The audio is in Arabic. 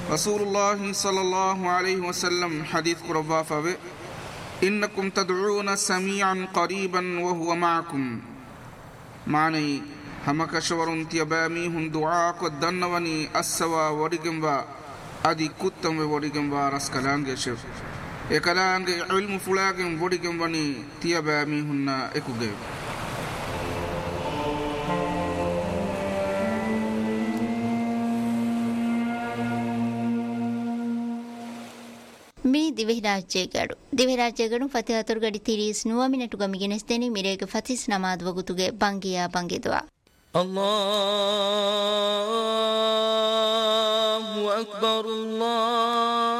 رسول صلى الله عليه وسلم حديث قربا فبه إنكم تدعون سميعا قريبا وهو معكم معني همك شورون تيبامي هم دعاء قدنوني السوا ورقنبا أدي كتم ورقنبا رسكلانج شف إكلانج علم فلاقن ورقنبني تيبامي هن إكوغي ಮೀ ದಿವಿರಾಜ್ಯಗಳು ಫತಿಹತುರ್ ಗಡಿ ತಿರೀಸ್ 9 ಮಿನಿಟು ಗಮಿಗೆನೆಸ್ತೇನೆ ಮಿರೇಗ ಫತಿಸ್ ನಮಾದ್ ವಗುತುಗೆ ಬಂಗಿಯಾ ಬಂಗಿದ್ವಾ ಅಲ್ಲಾಹು ಅಕ್ಬರ್ ಅಲ್ಲಾಹು